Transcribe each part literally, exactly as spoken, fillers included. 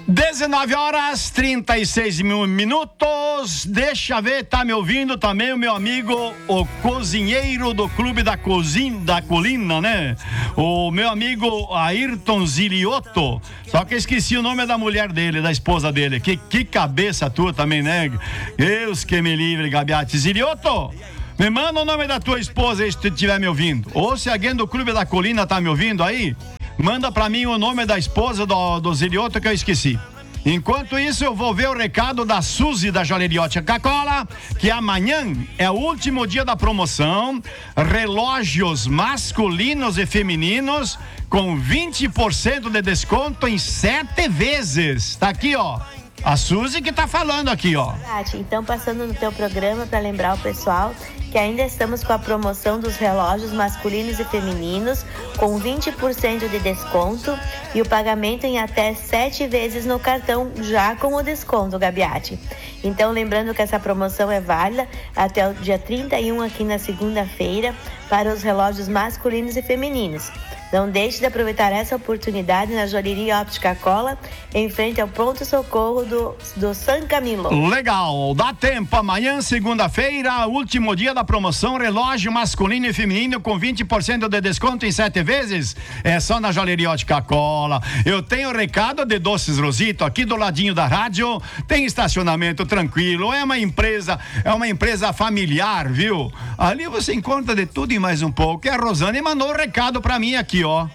dezenove horas, trinta e seis minutos. Deixa ver, tá me ouvindo também o meu amigo, o cozinheiro do Clube da Cozinha da Colina, né? O meu amigo Ayrton Ziliotto. Só que eu esqueci o nome da mulher dele, da esposa dele. Que, que cabeça tua também, né? Deus que me livre, Gabiati. Ziliotto, me manda o nome da tua esposa aí se tu estiver me ouvindo. Ou se alguém do Clube da Colina tá me ouvindo aí, manda pra mim o nome da esposa do, do Ziliotto que eu esqueci. Enquanto isso, eu vou ver o recado da Suzy da Joalheria Coca-Cola, que amanhã é o último dia da promoção. Relógios masculinos e femininos com vinte por cento de desconto em sete vezes. Tá aqui, ó. A Suzy que tá falando aqui, ó. Então, passando no teu programa para lembrar o pessoal que ainda estamos com a promoção dos relógios masculinos e femininos com vinte por cento de desconto e o pagamento em até sete vezes no cartão, já com o desconto, Gabiati. Então, lembrando que essa promoção é válida até o dia trinta e um aqui na segunda-feira para os relógios masculinos e femininos. Não deixe de aproveitar essa oportunidade na Joalheria Óptica Cola, em frente ao pronto-socorro do, do San Camilo. Legal, dá tempo. Amanhã, segunda-feira, último dia da promoção, relógio masculino e feminino com vinte por cento de desconto em sete vezes. É só na Joalheria Óptica Cola. Eu tenho recado de Doces Rosito, aqui do ladinho da rádio. Tem estacionamento tranquilo. É uma empresa, é uma empresa familiar, viu? Ali você encontra de tudo e mais um pouco. E a Rosane mandou um recado pra mim aqui, ó.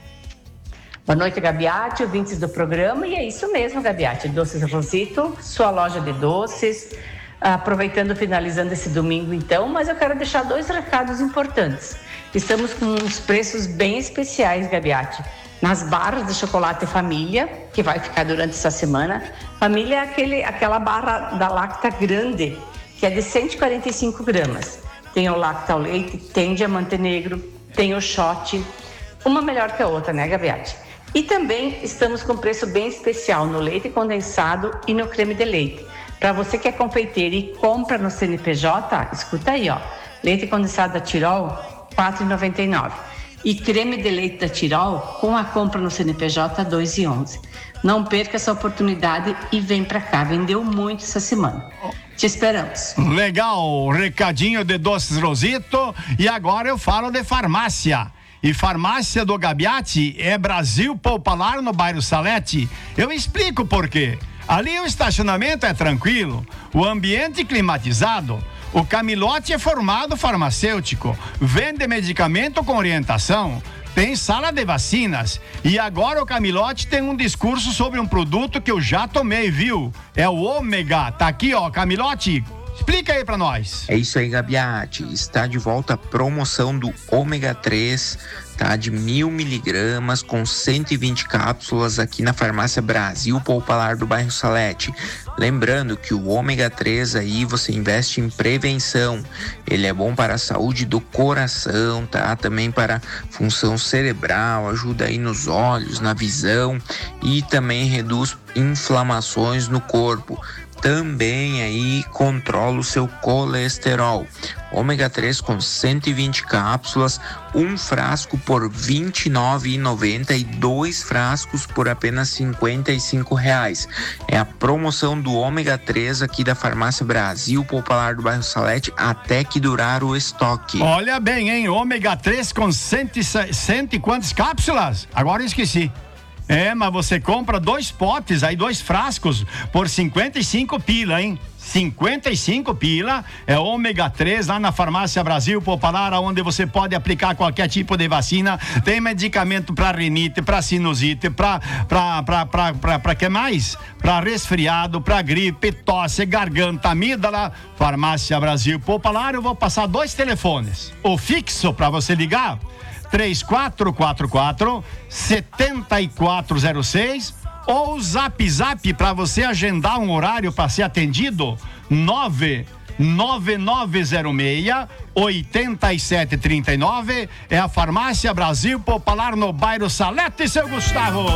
Boa noite, Gabiati, ouvintes do programa. E é isso mesmo, Gabiati, Doces Rosito, sua loja de doces. Aproveitando, finalizando esse domingo, então, mas eu quero deixar dois recados importantes. Estamos com uns preços bem especiais, Gabiati, nas barras de chocolate família, que vai ficar durante essa semana. Família é aquele, aquela barra da Lacta grande, que é de cento e quarenta e cinco gramas. Tem o Lacta ao leite, tem diamante negro, tem o shot, uma melhor que a outra, né, Gabiati? E também estamos com preço bem especial no leite condensado e no creme de leite. Para você que é confeiteiro e compra no C N P J, escuta aí, ó. Leite condensado da Tirol, quatro reais e noventa e nove centavos. E creme de leite da Tirol, com a compra no C N P J, dois reais e onze centavos. Não perca essa oportunidade e vem para cá. Vendeu muito essa semana. Te esperamos. Legal, recadinho de Doces Rosito. E agora eu falo de farmácia. E farmácia do Gabiati é Brasil Popular no bairro Salete. Eu explico por quê. Ali o estacionamento é tranquilo, o ambiente climatizado, o Camilote é formado farmacêutico, vende medicamento com orientação, tem sala de vacinas e agora o Camilote tem um discurso sobre um produto que eu já tomei, viu? É o Ômega, tá aqui, ó, Camilote. Explica aí pra nós. É isso aí, Gabiati. Está de volta a promoção do Ômega três, tá? De mil miligramas com cento e vinte cápsulas aqui na farmácia Brasil Popular do bairro Salete. Lembrando que o Ômega três aí você investe em prevenção. Ele é bom para a saúde do coração, tá? Também para função cerebral, ajuda aí nos olhos, na visão e também reduz inflamações no corpo. Também aí controla o seu colesterol. Ômega três com cento e vinte cápsulas, um frasco por vinte e nove reais e noventa centavos e dois frascos por apenas cinquenta e cinco reais. É a promoção do Ômega três aqui da Farmácia Brasil Popular do bairro Salete até que durar o estoque. Olha bem, hein? Ômega três com cento e, cento e quantas cápsulas? Agora eu esqueci. É, mas você compra dois potes, aí dois frascos por cinquenta e cinco pila, hein? cinquenta e cinco pila, é ômega três lá na Farmácia Brasil Popular, onde você pode aplicar qualquer tipo de vacina. Tem medicamento para rinite, para sinusite, para para para para para que mais? Para resfriado, para gripe, tosse, garganta, amígdala. Farmácia Brasil Popular, eu vou passar dois telefones. O fixo para você ligar, três quatro quatro quatro, sete quatro zero seis, ou o zap zap para você agendar um horário para ser atendido, nove nove nove zero seis, oito sete três nove. É a Farmácia Brasil Popular no bairro Salete, seu Gustavo.